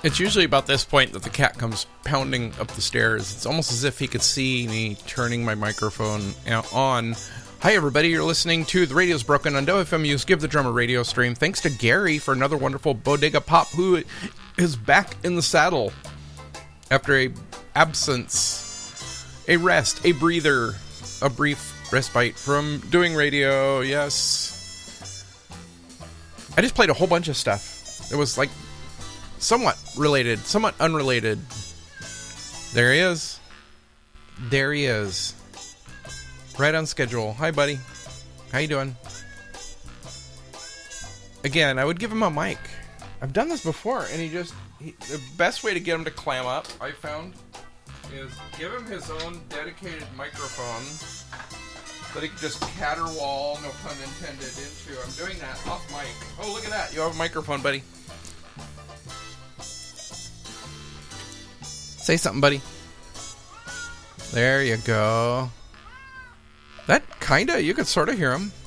It's usually about this point that the cat comes pounding up the stairs. It's almost as if he could see me turning my microphone on. Hi, everybody. You're listening to The Radio's Broken on WFMU's Give the Drum a Radio stream. Thanks to Gary for another wonderful Bodega Pop, who is back in the saddle after a absence, a rest, a breather, a brief respite from doing radio. Yes. I just played a whole bunch of stuff. It was like somewhat related, somewhat unrelated. There he is. There he is. Right on schedule. Hi, buddy. How you doing? Again, I would give him a mic. I've done this before, and the best way to get him to clam up, I found, is give him his own dedicated microphone that he can just caterwaul, no pun intended, into. I'm doing that off mic. Oh, look at that. You have a microphone, buddy. Say something, buddy. There you go. That kinda, you could sort of hear him.